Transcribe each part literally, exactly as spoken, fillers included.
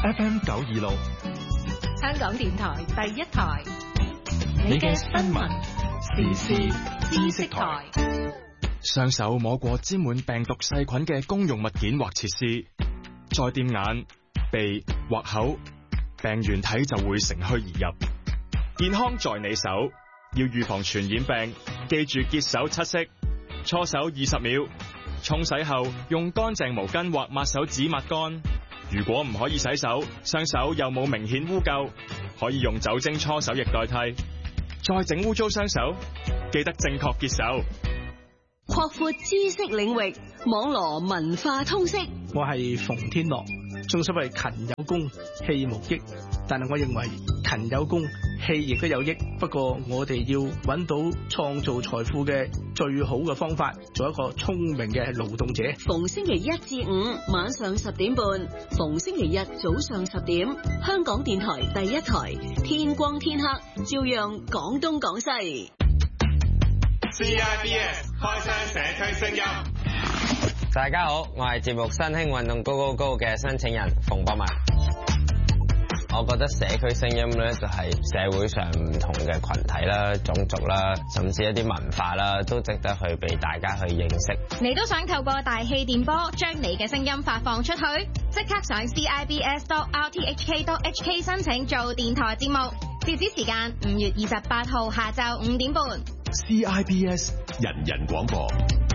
F M 九二六， 香港電台第一台， 你嘅新聞時事知識台。雙手摸過沾滿病毒細菌嘅公用物件或設施，再掂眼、鼻或口，病原體就會乘虛而入。健康在你手，要預防傳染病，記住潔手七式：搓手二十秒，沖洗後用乾淨毛巾或抹手紙抹乾。如果唔可以洗手，雙手又冇明顯污垢，可以用酒精搓手液代替。再整污糟雙手，記得正確潔手。 擴闊知識領域，網羅文化通識。 我係馮天樂。正所謂勤有功，戲無益，但係我認為勤有功，戲亦都有益。不過我哋要揾到創造財富嘅最好嘅方法，做一個聰明嘅勞動者。 逢星期一至五晚上十點半，逢星期日早上十點，香港電台第一台，天光天黑，照樣講東講西。 C I B S 開箱社區聲音。 大家好，我係節目新興運動高高高嘅申請人馮博文。我覺得社區聲音咧就係社會上唔同嘅群體啦、種族啦，甚至一啲文化啦，都值得去俾大家去認識。 你都想透過大氣電波將你嘅聲音發放出去？即刻上 C I B S dot R T H K dot H K 申請做電台節目，截止時間五月二十八號下晝五點半。 C I B S 人人廣播。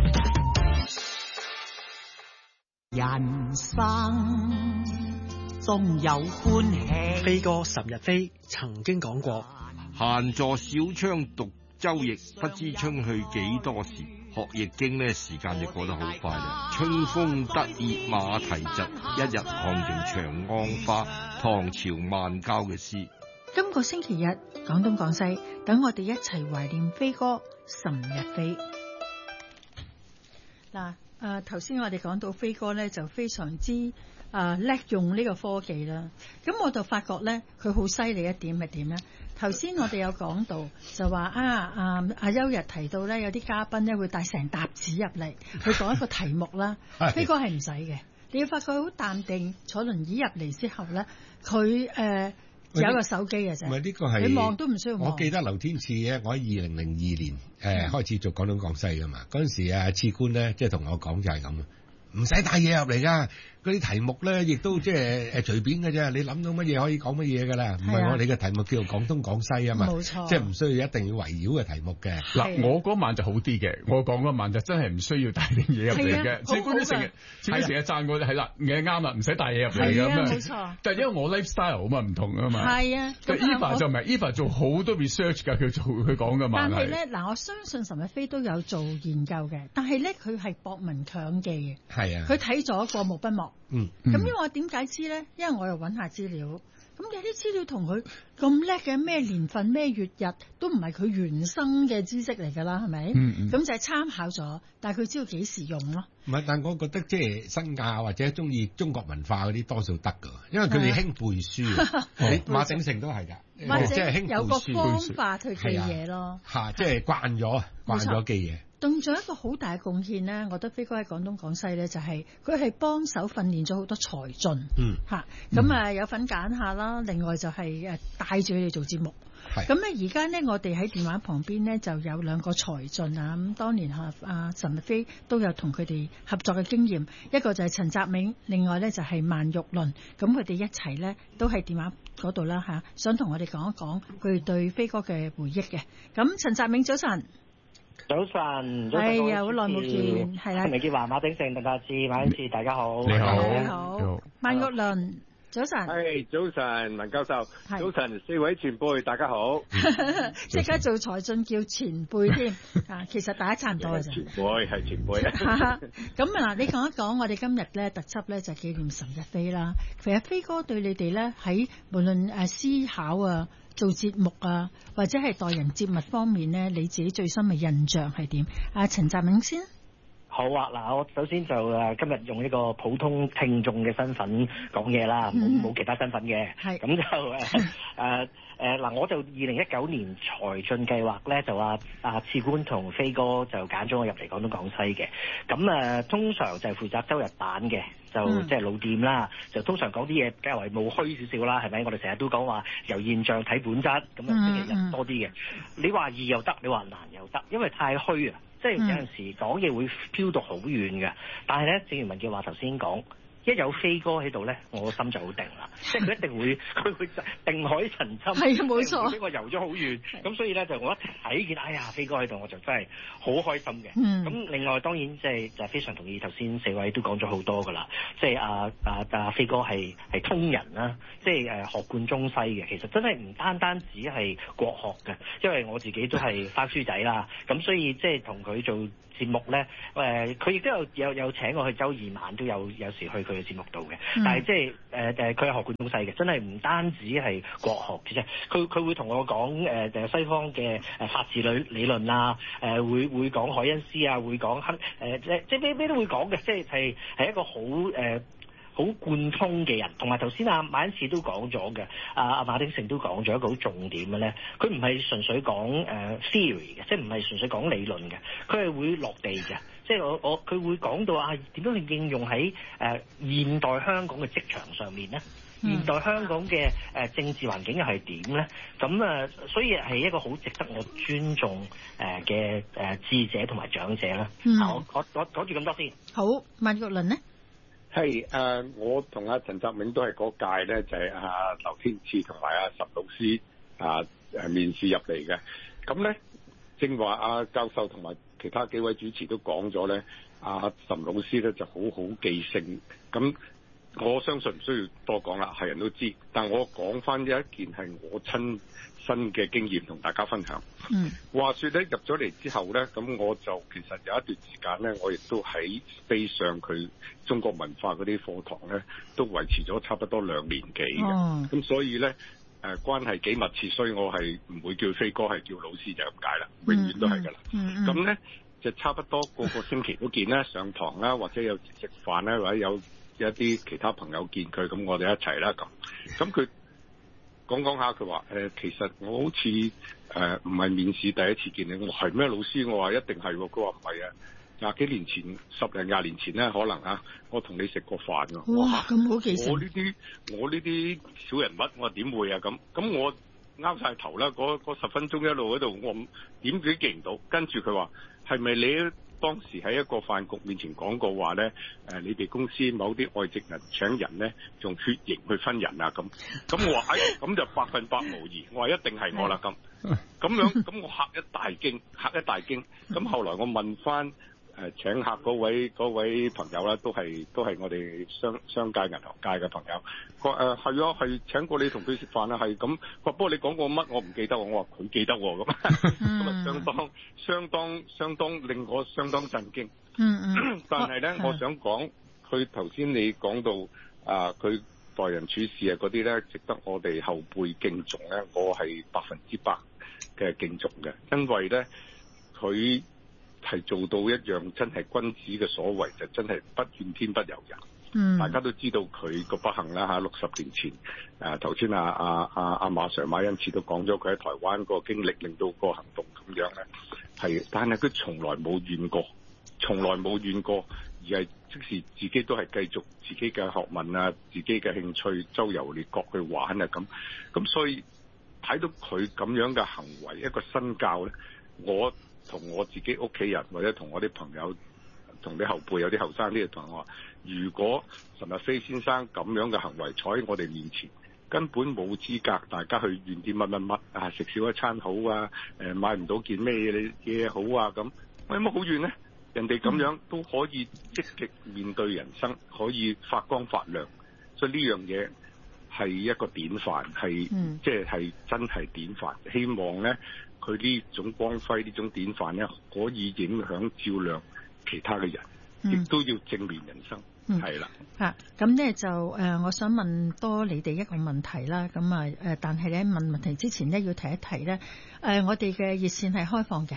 人生總有歡喜。 飛哥岑日飛曾經講過： 閒坐小窗讀周易，不知春去幾多時。學易經呢，時間就過得好快啦。春風得意馬蹄疾，一日看盡長安花。唐朝萬交嘅詩。 今個星期日講東講西，等我哋一齊懷念飛哥岑日飛。嗱。誒頭先我哋講到飛哥咧就非常之誒叻、呃、用呢個科技啦，咁我就發覺咧佢好犀利一點係點咧？頭先我哋有講到就話啊啊阿邱日提到咧有啲嘉賓咧會帶成沓紙入嚟去講一個題目啦，飛哥係唔使嘅，你要發覺佢好淡定坐輪椅入嚟之後咧，佢誒。呃有一個手機嘅啫， 唔係呢個係你望都唔需要望。 我記得劉天賜咧，我喺二零零二年誒、呃、開始做廣東廣西噶嘛，嗰陣時啊賜官咧即係同我講就係咁，唔使帶嘢入嚟噶。嗰啲題目咧，亦都即係誒隨便嘅啫。你諗到乜嘢可以講乜嘢㗎啦？唔係我哋嘅題目叫做廣東廣西啊嘛，冇錯，即係唔需要一定要圍繞嘅題目嘅。嗱， 我嗰晚就好啲嘅，我講嗰晚就真係唔需要帶啲嘢入嚟嘅。即係官成日，成日成日讚我係啦，嘢啱啦，唔使帶嘢入嚟嘅咁樣。冇錯。但係因為我 lifestyle 啊嘛，唔同啊嘛。係啊。但 Eva 就唔係 Eva 做好多 research 㗎，佢做佢講㗎嘛。但係咧，嗱，我相信岑日飛都有做研究嘅，但係咧佢係博聞強記嘅。係啊。佢睇咗過目不忘。嗯。咁因為我點解知咧？因為我又揾下資料，咁有啲資料同佢咁叻嘅，咩年份咩月日都唔係佢原生嘅知識嚟㗎啦，係咪？嗯嗯。咁就係參考咗，但係佢知道幾時用咯。 唔係，但係我覺得即係新亞或者中意中國文化嗰啲多數得㗎，因為佢哋興背書。你馬鼎盛都係㗎，即係興背書。有個方法去記嘢咯。嚇，即係慣咗，慣咗記嘢。仲有一個好大嘅貢獻咧，我覺得飛哥喺廣東廣西咧，就係佢係幫手訓練咗好多才俊，嗯嚇，咁啊有份揀下啦，另外就係誒帶住佢哋做節目，咁咧而家咧我哋喺電話旁邊咧就有兩個才俊啊，咁當年嚇阿岑日飛都有同佢哋合作嘅經驗，一個就係陳澤銘，另外咧就係萬玉麟，咁佢哋一齊咧都係電話嗰度啦嚇，想同我哋講一講佢哋對飛哥嘅回憶嘅，咁陳澤銘早晨。 早晨， 係啊，好耐冇見，係啦。 陳記華、馬鼎盛、鄧達智、馬恩賜，大家好。 你好， 你好。萬玉麟，早晨。 係早晨，文教授。早晨，四位前輩，大家好。 即刻做才俊叫前輩添啊！其實大家差唔多嘅啫。 前輩係前輩。 咁啊嗱，你講一講我哋今日咧特輯咧就紀念岑日飛啦。其實飛哥對你哋咧喺無論誒思考啊，做節目啊，或者係待人接物方面咧，你自己最深嘅印象係點？阿陳澤銘先。 好啊，嗱，我首先就誒今日用呢個普通聽眾嘅身份講嘢啦，冇冇、嗯、其他身份嘅。係。咁就誒誒誒嗱，我就二零一九年才俊計劃咧，就話啊次官同飛哥就揀咗我入嚟廣東廣西嘅。咁誒、呃、通常就係負責周日版嘅，就即係、嗯、老店啦，就通常講啲嘢較為務虛少少啦，係咪？我哋成日都講話由現象睇本質，咁啊星期日多啲嘅。你話易又得，你話難又得，因為太虛啊。即係有陣時講嘢會飄到好遠嘅，但係咧，正如文傑話頭先講，一有飛哥喺度咧，我個心就好定啦。即係佢一定會，佢會定海神針。係啊，冇錯。俾我游咗好遠，咁所以咧就我一睇見，哎呀，飛哥喺度，我就真係好開心嘅。咁、嗯、另外當然即係就係、非常同意頭先四位都講咗好多噶啦。即係阿阿阿飛哥係係通人啦，即係誒學貫中西嘅。其實真係唔單單只係國學嘅，因為我自己都係翻書仔啦。咁所以即係同佢做節目咧，誒佢亦都有有有請我去周二晚，都有有時去佢嘅節目度嘅、嗯。但係即係誒誒，佢係學貫中西嘅，真係唔單止係國學嘅啫。佢佢會同我講誒誒西方嘅誒法治理理論啊，誒、呃、會會講凱恩斯啊，會講黑誒即即咩咩都會講嘅，即係係係一個好誒好貫通嘅人。同埋頭先阿馬恩賜都講咗嘅，阿、啊、阿馬丁盛都講咗一個好重點嘅咧，佢唔係純粹講誒、uh, theory 嘅，即係唔係純粹講理論嘅，佢係會落地嘅。即係我我佢會講到啊點樣去應用喺誒、呃、現代香港嘅職場上面咧、嗯，現代香港嘅誒、呃、政治環境又係點咧？咁啊、呃，所以係一個好值得我尊重誒嘅誒智者同埋長者啦。嗯，我我我講住咁多先。 好，萬玉麟呢？ 係誒、uh, 我同阿陳澤銘都係嗰屆咧，就係阿劉天賜同埋阿岑老師啊誒面試入嚟嘅。咁咧，正話阿教授同埋其他幾位主持都講咗咧，阿岑老師咧就好好記性。咁我相信唔需要多講啦，係人都知。但我講翻一件係我親身嘅經驗同大家分享。嗯，話說咧入咗嚟之後咧，咁我就其實有一段時間咧，我亦都喺飛上佢中國文化嗰啲課堂咧，都維持咗差不多兩年幾嘅。咁、哦、所以咧誒、呃、關係幾密切，所以我係唔會叫飛哥，係叫老師就咁解啦，永遠都係噶啦。咁、嗯、咧、嗯、就差不多個個星期都見啦，上堂啦，或者有食飯啦，或者有一啲其他朋友見佢，咁我哋一齊啦咁。咁佢講講下，佢話誒其實我好似誒唔係面試第一次見你。我話係咩老師？我話一定係。佢話唔係啊，廿幾年前、十零廿年前咧，可能啊，我同你食過飯㗎。 哇，咁好記性！ 我呢啲我呢啲小人物，我話點會啊？咁咁我拗晒頭啦。嗰嗰十分鐘一路喺度，我點都記唔到。跟住佢話係咪你當時喺一個飯局面前講過話咧？誒，你哋公司某啲外籍人請人咧，用血型去分人啊？咁咁我話誒，咁就百分百無疑。我話一定係我啦。咁咁樣咁我嚇一大驚，嚇一大驚。咁後來我問翻誒請客嗰位嗰位朋友啦，都係都係我哋商商界銀行界嘅朋友。佢誒係啊，係請過你同佢食飯啊，係咁。不過你講過乜我唔記得，我話佢記得喎。咁咁啊，相當相當相當令我相當震驚。嗯嗯。但係咧，我想講佢頭先你講到啊，佢待人處事啊嗰啲咧，值得我哋後輩敬重咧。我係百分之百嘅敬重嘅，因為咧佢係做到一樣真係君子嘅所為，就真係不怨天不尤人。嗯，大家都知道佢個不幸啦嚇，六十年前誒頭先阿阿阿阿馬 Sir 馬恩賜都講咗佢喺台灣個經歷，令到個行動咁樣咧係，但係佢從來冇怨過，從來冇怨過，而係即使自己都係繼續自己嘅學問啊，自己嘅興趣，周遊列國去玩啊咁，咁所以睇到佢咁樣嘅行為，一個身教咧，我同我自己屋企人或者同我啲朋友，同啲後輩有啲後生啲嘅同我話，如果岑日飛先生咁樣嘅行為坐喺我哋面前，根本冇資格大家去怨啲乜乜乜啊，食少一餐好啊，誒買唔到件咩嘢好啊咁，有乜好怨呢？人哋咁樣都可以積極面對人生，可以發光發亮，所以呢樣嘢係一個典範，係即係係真係典範。希望咧佢呢種光輝呢種典範咧，可以影響照亮其他嘅人，亦、嗯、都要正面人生，係、嗯、啦。嚇，咁咧就誒、呃，我想問多你哋一個問題啦。咁啊誒，但係咧問問題之前咧，要提一提咧，誒、呃，我哋嘅熱線係開放嘅。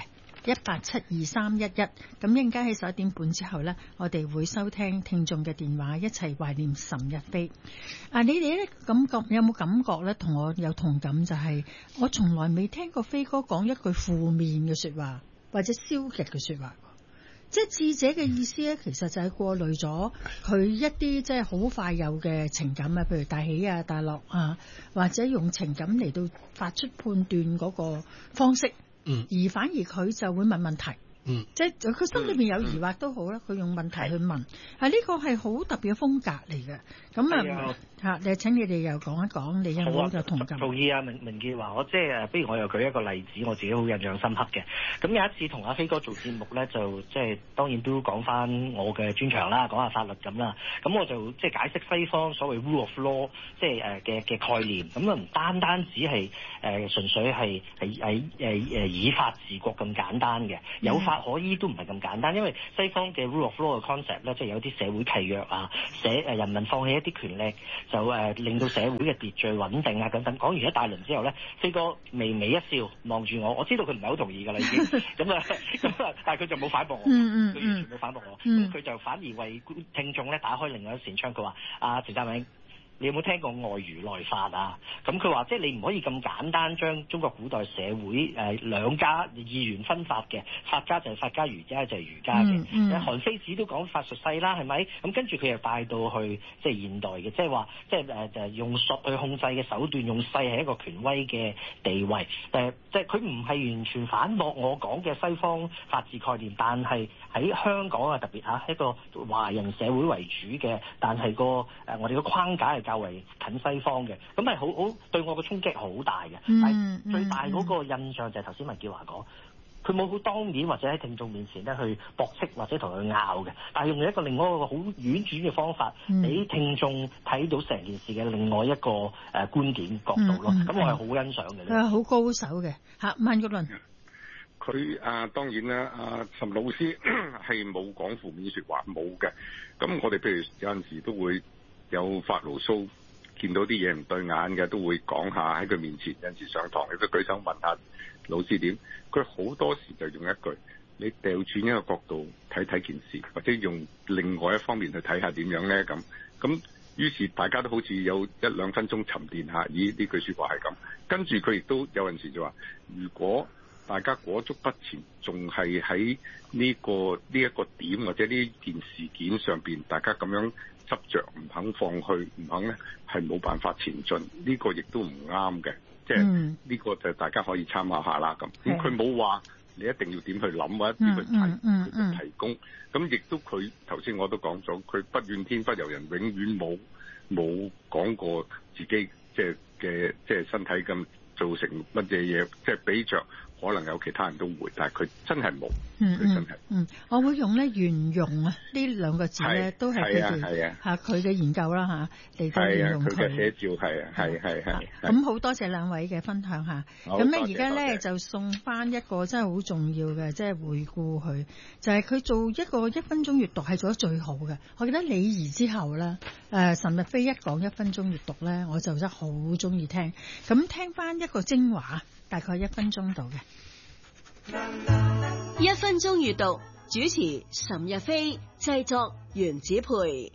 一八七二三一一。咁應該喺十一點半之後呢，我哋會收聽聽眾嘅電話，一齊懷念岑日飛。啊，你哋咧感覺有冇感覺呢？同我有同感，就係我從來未聽過飛哥講一句負面嘅說話或者消極嘅說話。即係智者嘅意思咧，其實就係過濾咗佢一啲即係好快有嘅情感啊，譬如大喜啊、大樂啊，或者用情感嚟到發出判斷嗰個方式，嗯，而反而佢就會問問題。嗯，即係佢心裏邊有疑惑都好啦，佢用問題去問，係呢個係好特別嘅風格嚟嘅。咁啊嚇，你請你哋又講一講，你有冇就同感？ 同意啊，明明傑話我即係，不如我又舉一個例子，我自己好印象深刻嘅。咁有一次同阿飛哥做節目咧，就即係當然都講翻我嘅專長啦，講下法律咁啦。咁我就即係解釋西方所謂 rule of law，即係誒嘅嘅概念。咁啊唔單單只係誒、呃、純粹係係係誒誒以法治國咁簡單嘅，有法可依都唔係咁簡單，因為西方嘅 rule of law 嘅 concept 咧，即係有啲社會契約啊，社誒人民放棄一啲權力，就誒、呃、令到社會嘅秩序穩定啊等等。講完一大輪之後咧，飛哥微微一笑望住我，我知道佢唔係好同意㗎啦已經，咁啊咁啊，但係佢就冇反駁我，佢、嗯嗯、完全冇反駁我，咁佢、嗯、就反而為聽眾咧打開另外一扇窗，佢話：阿陳澤銘，你有冇聽過外儒內法啊？咁佢話即係你唔可以咁簡單將中國古代社會誒、呃、兩家二元分法嘅，法家就係法家，儒家就係儒家嘅。嗯嗯、韓非子都講法術勢啦，係咪？咁跟住佢又帶到去即係現代嘅，即係話即係誒誒用術去控制嘅手段，用勢係一個權威嘅地位。誒、呃、即係佢唔係完全反駁我講嘅西方法治概念，但係喺香港啊特別嚇一個華人社會為主嘅，但係個誒、呃、我哋個框架係較為近西方嘅，咁係好好對我嘅衝擊好大嘅。嗯、但係最大嗰個印象就係頭先文傑華講，佢冇好當面或者喺聽眾面前咧去駁斥或者同佢拗嘅，但係用一個另外一個好婉轉嘅方法，俾、嗯、聽眾睇到成件事嘅另外一個誒觀點角度咯。咁、嗯嗯、我係好欣賞嘅。佢係好高手嘅嚇，萬玉麟。 佢啊當然啦，阿岑老師係冇講負面説話，冇嘅。咁我哋譬如有陣時都會有發牢騷。見到啲嘢唔對眼嘅都會講下，喺佢面前有陣時上堂亦都舉手問下老師點。佢好多時就用一句：你掉轉一個角度睇睇件事，或者用另外一方面去睇下點樣咧咁。咁於是大家都好似有一兩分鐘沉澱下，咦呢句説話係咁。跟住佢亦都有陣時就話：如果大家裹足不前，仲係喺呢個呢一個點或者呢件事件上邊，大家咁樣執着唔肯放去，唔肯咧係冇辦法前進。呢個亦都唔啱嘅，即係呢個就大家可以參考下啦。咁咁佢冇話你一定要點去諗或者點去提，佢就提供。咁亦都佢頭先我都講咗，佢不怨天不尤人，永遠冇冇講過自己即係嘅即係身體咁造成乜嘢嘢，即係比着。可能有其他人都會，但係佢真係冇，佢、嗯、真係。嗯，我會用咧圓融啊呢兩個字咧，都係佢哋嚇佢嘅研究啦嚇嚟到圓融佢。佢嘅寫照係啊，係係係。咁好多謝兩位嘅分享嚇。咁咧而家咧就送翻一個真係好重要嘅，即係回顧佢，就係、是、佢做一個一分鐘閱讀係做得最好嘅。我記得李儀之後咧，誒岑日飛一講一分鐘閱讀咧，我就真係好中意聽。咁聽翻一個精華。大概一分鐘度嘅， 一分鐘閱讀，主持岑日飛，製作袁子培。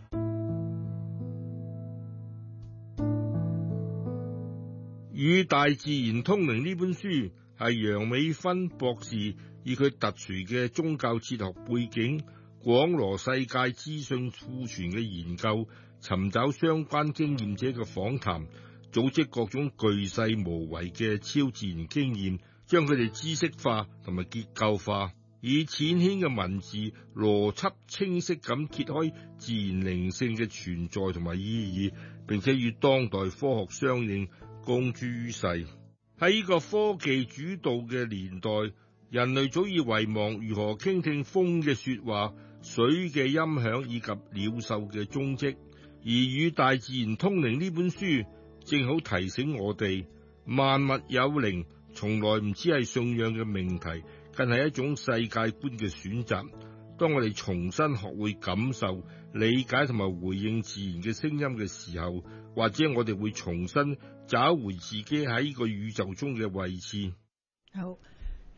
與大自然通靈呢本書係楊美芬博士以佢特殊嘅宗教哲學背景，廣羅世界資訊庫存嘅研究，尋找相關經驗者嘅訪談。組織各種巨細無遺嘅超自然經驗，將佢哋知識化同埋結構化，以淺顯嘅文字邏輯清晰咁揭開自然靈性嘅存在同埋意義，並且與當代科學相應，公諸於世。喺呢個科技主導嘅年代，人類早已遺忘如何傾聽風嘅說話、水嘅音響以及鳥獸嘅蹤跡，而與大自然通靈呢本書正好提醒我哋，萬物有靈，從來唔只係信仰嘅命題，更係一種世界觀嘅選擇。當我哋重新學會感受、理解同埋回應自然嘅聲音嘅時候，或者我哋會重新找回自己喺呢個宇宙中嘅位置。 好，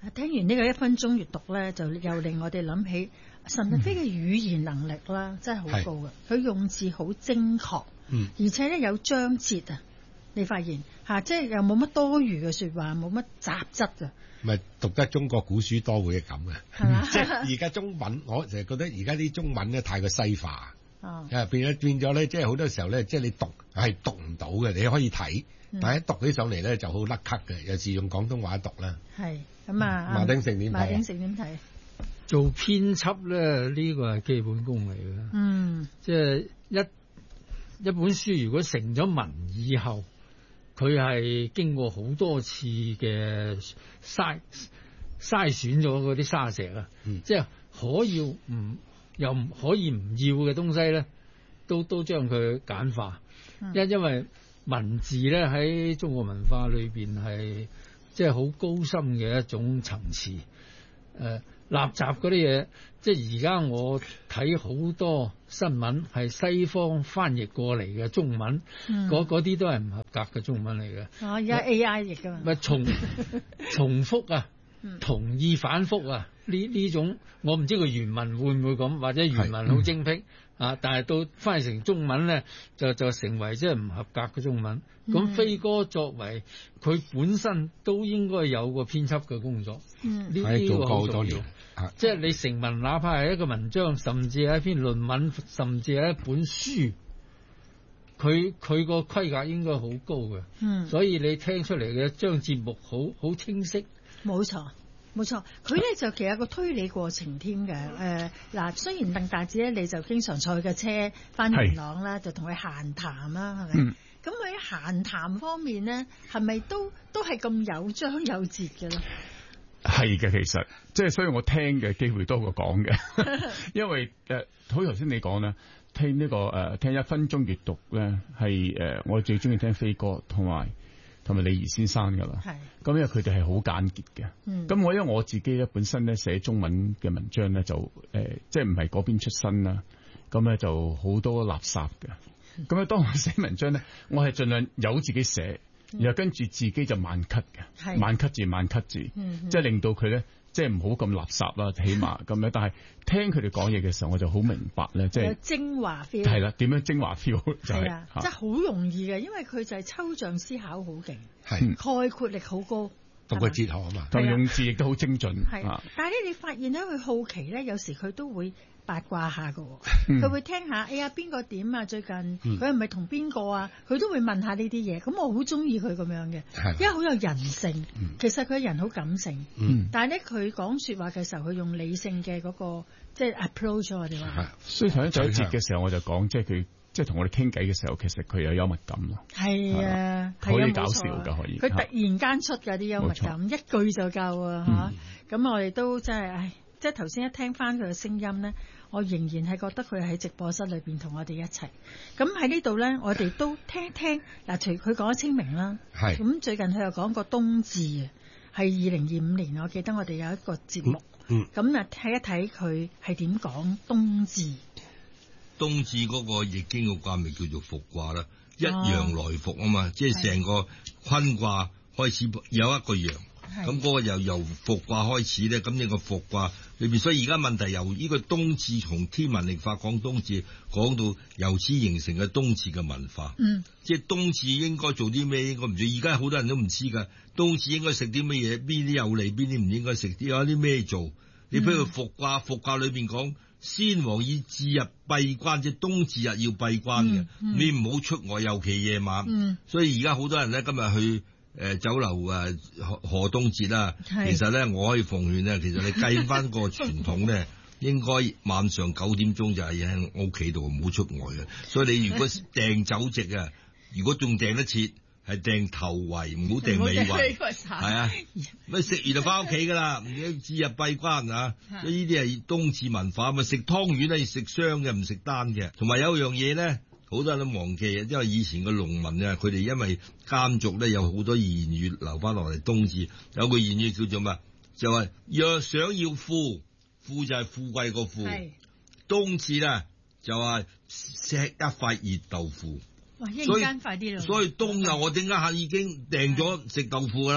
聽完呢個一分鐘閱讀咧，就又令我哋諗起岑日飛嘅語言能力啦，真係好高嘅。佢用字好精確，嗯，而且咧有章節啊，你發現嚇、啊，即係又冇乜多餘嘅説話，冇乜雜質嘅。 咪讀得中國古書多會係咁嘅，即係而家中文，我成日覺得而家啲中文咧太過西化，啊、哦、變咗變咗咧，即係好多時候咧，即係你讀係讀唔到嘅，你可以睇，嗯、但係一讀起上嚟咧就好甩咳嘅，有時用廣東話讀啦。係咁啊，馬鼎盛點睇？馬鼎盛點睇？ 做編輯咧，呢、這個係基本功嚟嘅。嗯，即係一一本書如果成咗文以後。佢係經過好多次嘅篩篩選咗嗰啲沙石啊，嗯、即係可以唔又唔可以唔要嘅東西咧，都都將佢簡化。因、嗯、因為文字咧喺中國文化裏邊係即係好高深嘅一種層次。誒、呃，垃圾嗰啲嘢，即係而家我睇好多新聞係西方翻譯過嚟嘅中文，嗰嗰啲都係唔合格嘅中文嚟嘅。哦，而家 A I 譯㗎嘛？咪重重複啊，同意反覆啊，呢呢種我唔知佢原文會唔會咁，或者原文好精闢啊，但係到翻譯成中文咧，就就成為即係唔合格嘅中文。咁、嗯、飛哥作為佢本身都應該有個編輯嘅工作，呢呢個好重要。即係你成文，哪怕係一個文章，甚至係一篇論文，甚至係一本書，佢佢個規格應該好高嘅。嗯，所以你聽出嚟嘅張節目好好清晰。冇錯。冇錯，佢咧就其實有個推理過程添嘅。誒嗱，雖然鄧達智咧，你就經常坐佢嘅車翻元朗啦，就同佢閒談啦，係咪？咁佢喺閒談方面咧，係咪都都係咁有章有節嘅咧？ 係嘅，其實即係所以我聽嘅機會多過講嘅，因為誒好頭先你講啦，聽呢、這個誒、呃、聽一分鐘閱讀咧係誒我最中意聽飛哥同埋。同埋李怡先生噶啦，咁因為佢哋係好簡潔嘅。咁、嗯、我因為我自己咧本身咧寫中文嘅文章咧就誒、呃，即係唔係嗰邊出身啦，咁咧就好多垃圾嘅。咁咧當我寫文章咧，我係盡量有自己寫，然後跟住自己就慢 cut 嘅，慢 cut 字慢 cut 字，嗯、即係令到佢咧。即係唔好咁垃圾啦，起碼咁樣。但係聽佢哋講嘢嘅時候，我就好明白咧，即係精華 feel。 係啦，點樣精華 feel 就係、是啊，即係好容易嘅，因為佢就係抽象思考好勁，概括力好高， 讀個哲學啊嘛， 同用字亦都好精準。 係、啊，但係咧，你發現咧，佢好奇咧，有時佢都會八卦下㗎，佢會聽下，哎呀邊個點啊？最近佢係咪同邊個啊？佢都會問下呢啲嘢。咁我好中意佢咁樣嘅，因為好有人性。嗯、其實佢人好感性，嗯、但係咧佢講説話嘅時候，佢用理性嘅嗰、那個即係 approach 我哋話。 所以頭先第一節嘅時候，我就講，即係佢即係同我哋傾偈嘅時候，其實佢有幽默感咯。係啊， 可以搞笑㗎，可以。 佢突然間出㗎啲幽默感，一句就夠啊嚇。咁、嗯、我哋都真係，唉，即係頭先一聽翻佢嘅聲音咧。我仍然係覺得佢喺直播室裏邊同我哋一齊。咁喺呢度咧，我哋都聽一聽。嗱，除佢講咗清明啦，係咁最近佢又講過冬至啊，係二零二五年。我記得我哋有一個節目，嗯，咁啊睇一睇佢係點講冬至。 冬至嗰個易經嘅卦咪叫做伏卦啦，一陽來伏啊嘛，即係成個坤卦開始有一個陽。咁嗰個由由伏卦開始咧，咁呢個伏卦裏邊，所以而家問題由呢個冬至從天文曆法講冬至，講到由此形成嘅冬至嘅文化。嗯，即係冬至應該做啲咩？應該唔知。而家好多人都唔知㗎。冬至應該食啲乜嘢？邊啲有利？邊啲唔應該食？有啲咩做？你譬如伏卦，伏卦裏邊講先王以至日閉關，即係冬至日要閉關嘅，嗯嗯、你唔好出外，尤其夜晚。嗯，所以而家好多人咧，今日去。誒、呃，酒樓誒賀冬節啦，其實咧我可以奉勸咧，其實你計翻個傳統咧，應該晚上九點鐘就係喺屋企度，唔好出外嘅。所以你如果訂酒席啊，如果仲訂得切，係訂頭圍，唔好訂尾圍，係啊，咁食完就翻屋企噶啦，唔要至日閉關啊。呢啲係冬至文化，咪食湯圓咧，食雙嘅，唔食單嘅。同埋有一樣嘢咧。好多人都忘記啊，因為以前嘅農民啊，佢哋因為耕作咧有好多言語留翻落嚟。冬至有個言語叫做咩？就係、是、若想要富，富就係富貴個富。冬至咧就係食一塊熱豆腐。哇！一陣間快啲啦。所以冬日我點解已經訂咗食豆腐噶啦？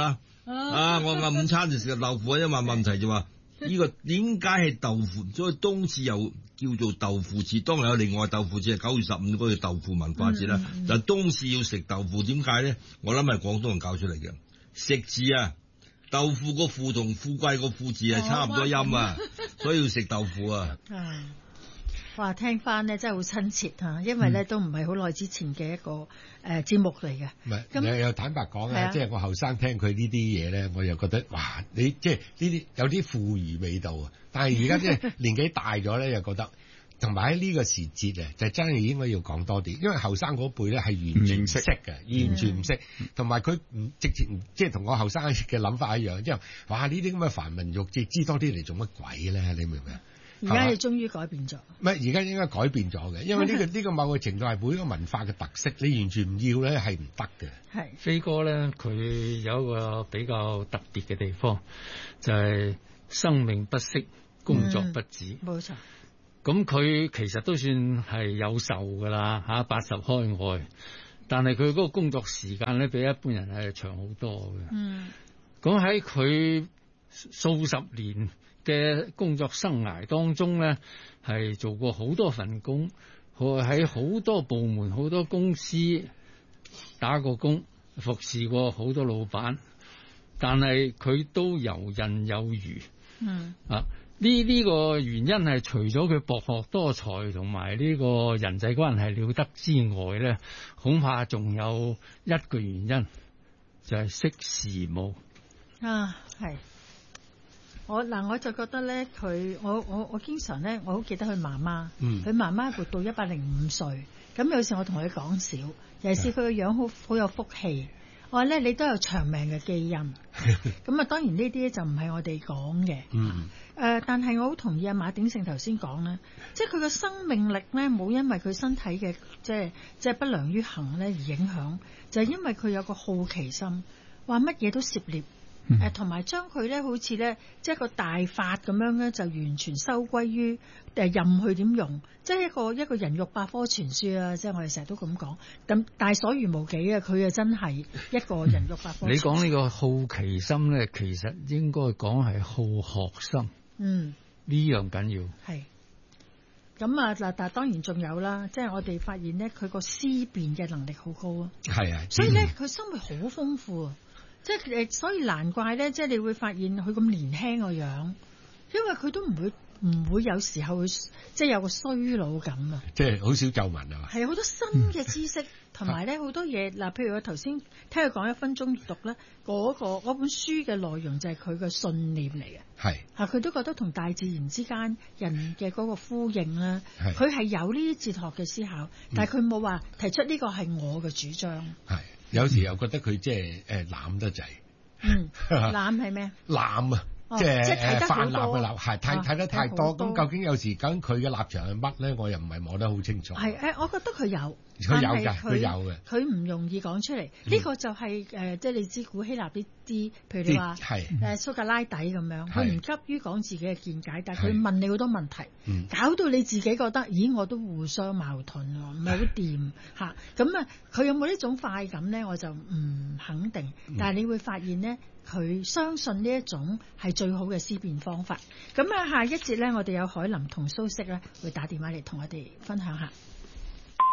啊，我晏午餐就食豆腐啊，因為問題就話呢個點解係豆腐？所以冬至又叫做豆腐節，當然有另外豆腐節係九月十五嗰個豆腐文化節啦。嗯嗯、但冬至要食豆腐，點解咧？我諗係廣東人教出嚟嘅。食字啊，豆腐個腐同富貴個富字係差唔多音啊，哦、所以要食豆腐啊。 哇，聽翻咧真係好親切嚇，因為咧、嗯、都唔係好耐之前嘅一個誒、呃、節目嚟嘅。唔係， 咁又坦白講咧，即係我後生聽佢呢啲嘢咧，我又覺得哇，你即係呢啲有啲腐儒味道啊。但係而家即係年紀大咗咧，又覺得同埋喺呢個時節啊，就真係應該要講多啲，因為後生嗰輩咧係完全唔識嘅，完全唔識，同埋佢唔直接即係同我後生嘅諗法一樣，即係哇呢啲咁嘅繁文縟節知多啲嚟做乜鬼咧？你明唔明？ 而家你終於改變咗， 唔係而家應該改變咗嘅，因為呢、呢個呢、呢個某個程度係每一個文化嘅特色，你完全唔要咧係唔得嘅。 係飛哥咧，佢有一個比較特別嘅地方，就係、是、生命不息，工作不止。 冇錯、嗯。 咁佢其實都算係有壽㗎啦，嚇八十開外，但係佢嗰個工作時間咧比一般人係長好多嘅。嗯。咁喺佢數十年嘅工作生涯當中咧，係做過好多份工，喺好多部門、好多公司打過工，服侍過好多老闆，但係佢都游刃有餘。嗯啊，呢呢個原因係除咗佢博學多才同埋呢個人際關係了得之外咧，恐怕仲有一個原因就係識時務啊，係。我嗱我就覺得咧，佢我我我經常咧，我好記得佢媽媽，佢、嗯、媽媽活到一百零五歲，咁有時我同佢講笑，尤其是佢個樣好好有福氣，我話咧你都有長命嘅基因，咁啊當然呢啲就唔係我哋講嘅，誒、嗯呃、但係我好同意阿馬鼎盛頭先講咧，即係佢嘅生命力咧冇因為佢身體嘅即係即係不良於行咧而影響，就係、是、因為佢有個好奇心，話乜嘢都涉獵。誒同埋將佢咧，好似咧，即係個大法咁樣咧，就完全收歸於誒任佢點用，即係一個一個人肉百科全書啊！即係我哋成日都咁講，咁但係所餘無幾啊！佢啊真係一個人肉百科全書。 你講呢個好奇心咧，其實應該講係好學心。嗯，呢樣緊要。係。 咁啊嗱，但係當然仲有啦，即係我哋發現咧，佢個思辨嘅能力好高啊。係啊。所以咧，佢生活好豐富啊。即係誒，所以難怪咧，即係你會發現佢咁年輕個樣，因為佢都唔會唔會有時候會即係有個衰老感啊！ 即係好少皺紋啊嘛！ 係好多新嘅知識，同埋咧好多嘢嗱，譬如我頭先聽佢講一分鐘閱讀咧，嗰、嗰個嗰本書嘅內容就係佢嘅信念嚟嘅。係嚇，佢都覺得同大自然之間人嘅嗰個呼應啦，佢係有呢啲哲學嘅思考，但係佢冇話提出呢個係我嘅主張。係。 有時又覺得佢即係誒濫得滯， 嗯，濫係咩？ 濫啊！即係誒泛濫嘅濫，係睇睇得太多。咁究竟有時咁佢嘅立場係乜咧？我又唔係摸得好清楚。係誒，我覺得佢有，佢有㗎，佢有嘅。佢唔容易講出嚟。呢個就係誒，即係你知古希臘啲啲，譬如你話誒蘇格拉底咁樣，佢唔急於講自己嘅見解，但係佢問你好多問題，搞到你自己覺得，咦，我都互相矛盾喎，唔係好掂嚇。咁啊，佢有冇呢種快感咧？我就唔肯定。但係你會發現咧。佢相信呢一種係最好嘅思辨方法。咁啊，下一節咧，我哋有海林同蘇軾咧會打電話嚟同我哋分享下。